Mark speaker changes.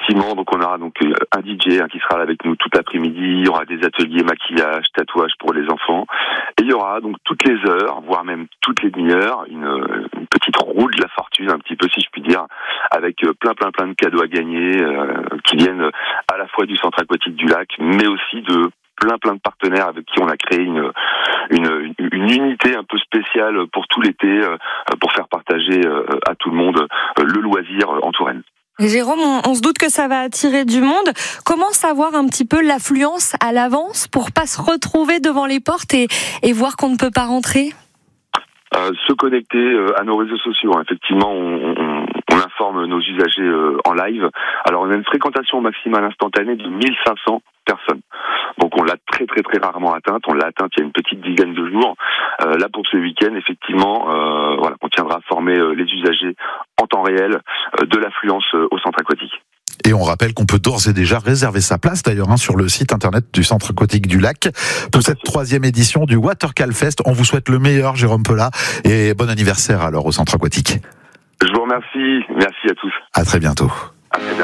Speaker 1: effectivement, donc on aura donc un DJ qui sera là avec nous toute l'après-midi. Il y aura des ateliers maquillage, tatouage pour les enfants. Et il y aura donc toutes les heures, voire même toutes les demi-heures, une petite roue de la fortune, un petit peu si je puis dire, avec plein de cadeaux à gagner qui viennent à la fois du centre aquatique du lac, mais aussi de plein de partenaires avec qui on a créé une unité un peu spéciale pour tout l'été, pour faire partager à tout le monde le loisir en Touraine.
Speaker 2: Et Jérôme, on se doute que ça va attirer du monde. Comment savoir un petit peu l'affluence à l'avance pour pas se retrouver devant les portes et voir qu'on ne peut pas rentrer ?
Speaker 1: Se connecter à nos réseaux sociaux. Effectivement, on informe nos usagers en live. Alors, on a une fréquentation maximale instantanée de 1500 personnes. Donc, on l'a très rarement atteinte. On l'a atteinte il y a une petite dizaine de jours. Là, pour ce week-end, effectivement, on tiendra à former les usagers en temps réel de l'affluence au centre aquatique.
Speaker 3: Et on rappelle qu'on peut d'ores et déjà réserver sa place d'ailleurs sur le site internet du Centre aquatique du Lac pour cette 3e édition du Watercalfest. On vous souhaite le meilleur, Jérôme Pelat, et bon anniversaire alors au Centre aquatique.
Speaker 1: Je vous remercie. Merci à tous.
Speaker 3: À très bientôt.
Speaker 1: À très bientôt.